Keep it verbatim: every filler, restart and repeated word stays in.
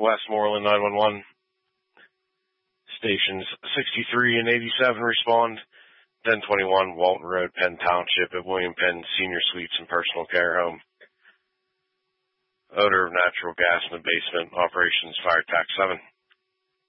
Westmoreland nine one one. Stations sixty-three and eighty-seven respond. ten twenty-one Walton Road, Penn Township at William Penn Senior Suites and Personal Care Home. Odor of natural gas in the basement. Operations Fire Tac seven.